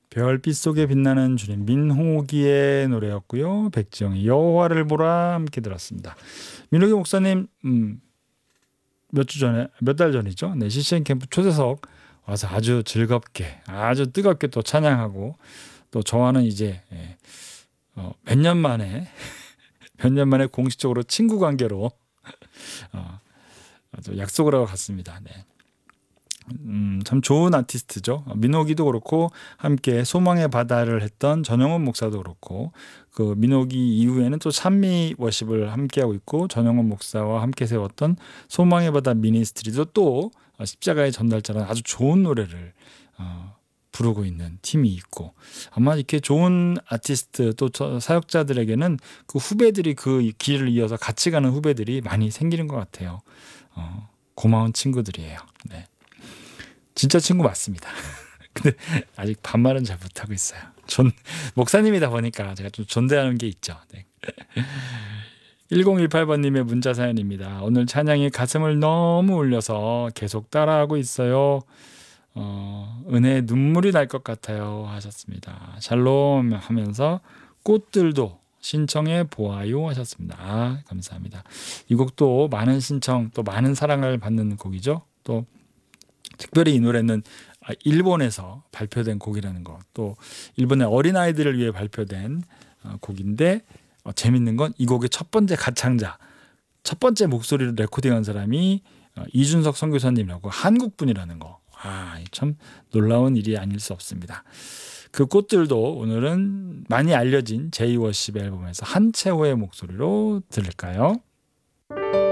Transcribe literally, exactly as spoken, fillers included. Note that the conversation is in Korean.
별빛 속에 빛나는 주님, 민호기의 노래였고요. 백지영의 여호와를 보라 함께 들었습니다. 민호기 목사님 음, 몇 주 전에 몇 달 전이죠. 네, 씨씨엔 캠프 초대석 와서 아주 즐겁게 아주 뜨겁게 또 찬양하고 또 저와는 이제 예, 어, 몇 년 만에 몇 년 만에 공식적으로 친구 관계로 어, 아주 약속을 하고 갔습니다. 네. 음, 참 좋은 아티스트죠. 민호기도 그렇고 함께 소망의 바다를 했던 전영원 목사도 그렇고 그 민호기 이후에는 또 찬미 워십을 함께하고 있고 전영원 목사와 함께 세웠던 소망의 바다 미니스트리도 또 십자가의 전달자라는 아주 좋은 노래를 어, 부르고 있는 팀이 있고 아마 이렇게 좋은 아티스트 또 사역자들에게는 그 후배들이 그 길을 이어서 같이 가는 후배들이 많이 생기는 것 같아요. 어, 고마운 친구들이에요. 네. 진짜 친구 맞습니다. 근데 아직 반말은 잘 못하고 있어요. 존, 목사님이다 보니까 제가 좀 존대하는 게 있죠. 네. 일공일팔 번님의 문자 사연입니다. 오늘 찬양이 가슴을 너무 울려서 계속 따라하고 있어요. 어, 은혜에 눈물이 날 것 같아요 하셨습니다. 샬롬 하면서 꽃들도 신청해 보아요 하셨습니다. 아, 감사합니다. 이 곡도 많은 신청 또 많은 사랑을 받는 곡이죠. 또 특별히 이 노래는 일본에서 발표된 곡이라는 것, 또 일본의 어린아이들을 위해 발표된 곡인데 어, 재밌는 건 이 곡의 첫 번째 가창자, 첫 번째 목소리를 레코딩한 사람이 어, 이준석 선교사님이라고 한국분이라는 거. 아, 참 놀라운 일이 아닐 수 없습니다. 그 꽃들도 오늘은 많이 알려진 제이워십 앨범에서 한채호의 목소리로 들을까요?